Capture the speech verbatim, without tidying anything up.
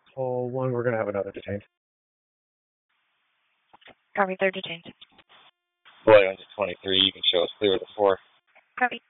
Hole one, we're going to have another detained. Copy, third detained. Boy, under twenty-three, you can show us clear of the four. Copy.